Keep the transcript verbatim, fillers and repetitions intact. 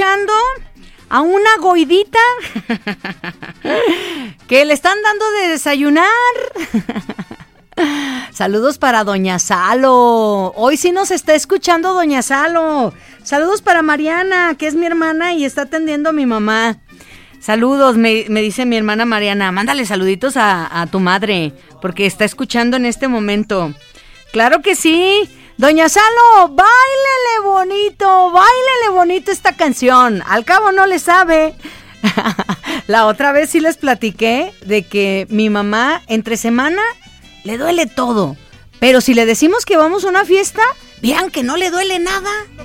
escuchando a una goidita que le están dando de desayunar. Saludos para Doña Salo. Hoy sí nos está escuchando Doña Salo. Saludos para Mariana, que es mi hermana y está atendiendo a mi mamá. Saludos, me, me dice mi hermana Mariana. Mándale saluditos a, a tu madre, porque está escuchando en este momento. Claro que sí. Doña Salo, báilele bonito, báilele bonito esta canción. Al cabo no le sabe. La otra vez sí les platiqué de que mi mamá entre semana le duele todo. Pero si le decimos que vamos a una fiesta, vean que no le duele nada.